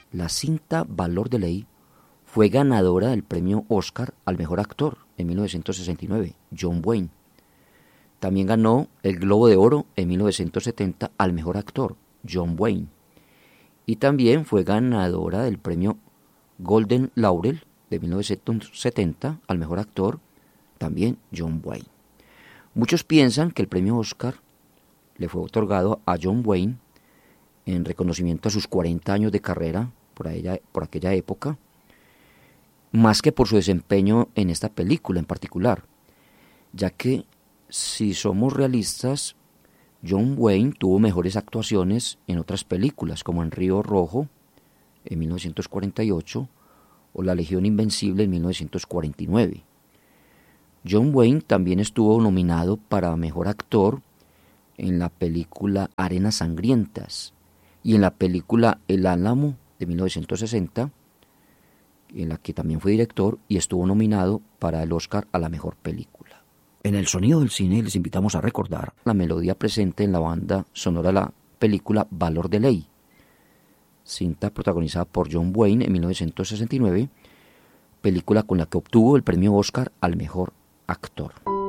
La cinta Valor de Ley fue ganadora del premio Oscar al mejor actor en 1969, John Wayne. También ganó el Globo de Oro en 1970 al mejor actor, John Wayne. Y también fue ganadora del premio Golden Laurel de 1970 al mejor actor, también John Wayne. Muchos piensan que el premio Oscar le fue otorgado a John Wayne en reconocimiento a sus 40 años de carrera por aquella época, más que por su desempeño en esta película en particular, ya que si somos realistas, John Wayne tuvo mejores actuaciones en otras películas, como en Río Rojo, en 1948, o La Legión Invencible, en 1949. John Wayne también estuvo nominado para Mejor Actor en la película Arenas Sangrientas y en la película El Álamo, de 1960, en la que también fue director y estuvo nominado para el Oscar a la Mejor Película. En el sonido del cine les invitamos a recordar la melodía presente en la banda sonora de la película Valor de Ley, cinta protagonizada por John Wayne en 1969, película con la que obtuvo el premio Oscar al mejor actor.